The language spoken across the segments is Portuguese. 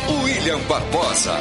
William Barbosa.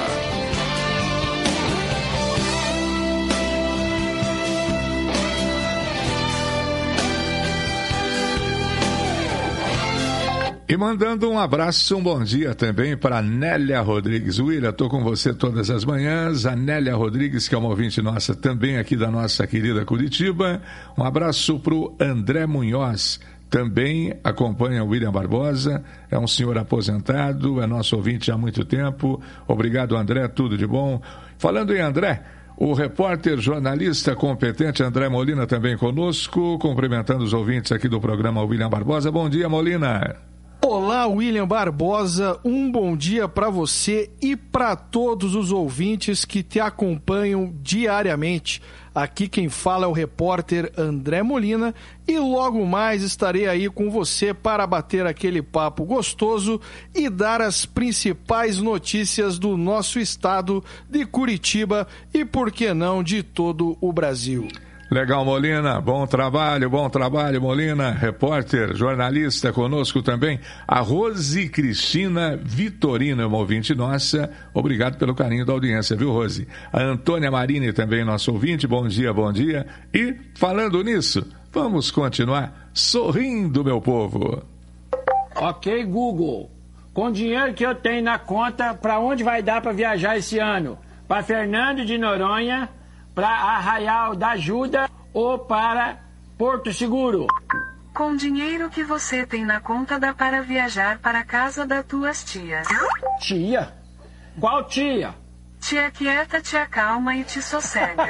E mandando um abraço, um bom dia também para a Nélia Rodrigues. William, estou com você todas as manhãs. A Nélia Rodrigues, que é uma ouvinte nossa também aqui da nossa querida Curitiba. Um abraço para o André Munhoz, também acompanha o William Barbosa. É um senhor aposentado, é nosso ouvinte há muito tempo. Obrigado, André, tudo de bom. Falando em André, o repórter jornalista competente André Molina também conosco, cumprimentando os ouvintes aqui do programa William Barbosa. Bom dia, Molina. Olá, William Barbosa, um bom dia para você e para todos os ouvintes que te acompanham diariamente. Aqui quem fala é o repórter André Molina e logo mais estarei aí com você para bater aquele papo gostoso e dar as principais notícias do nosso estado de Curitiba e, por que não, de todo o Brasil. Legal, Molina, bom trabalho, Molina, repórter, jornalista conosco também, a Rose Cristina Vitorino, uma ouvinte nossa, obrigado pelo carinho da audiência, viu, Rose? A Antônia Marini também, nosso ouvinte, bom dia, e falando nisso, vamos continuar sorrindo, meu povo. Ok, Google, com o dinheiro que eu tenho na conta, para onde vai dar para viajar esse ano? Para Fernando de Noronha, para Arraial da Ajuda ou para Porto Seguro? Com o dinheiro que você tem na conta dá para viajar para a casa das tuas tias. Tia? Qual tia? Tia quieta, tia calma e te sossega.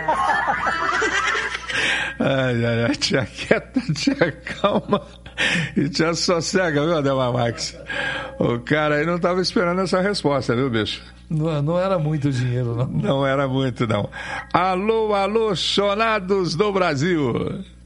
Ai, tia quieta, tia calma e te sossega, viu, Adelmar Max? O cara aí não estava esperando essa resposta, viu, bicho? Não era muito dinheiro, não. Não era muito, não. Alô, chonados do Brasil.